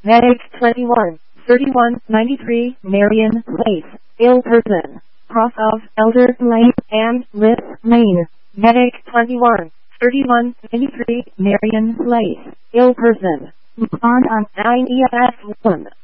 Medic 21, 3193, Marion Place, ill person, cross of Elder Lane and Liss Lane. Medic 21, 3193, Marion Place, ill person, bond on 9 EFS 1.